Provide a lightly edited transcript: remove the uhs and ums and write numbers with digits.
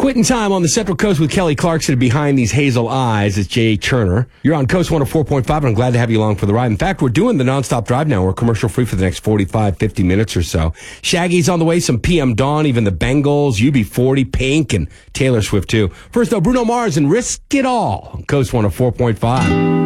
Quitting time on the Central Coast with Kelly Clarkson. Behind these hazel eyes is Jay Turner. You're on Coast 104.5, and I'm glad to have you along for the ride. In fact, we're doing the nonstop drive now. We're commercial free for the next 45, 50 minutes or so. Shaggy's on the way, some PM Dawn, even the Bengals, UB40, Pink, and Taylor Swift, too. First, though, Bruno Mars and Risk It All on Coast 104.5.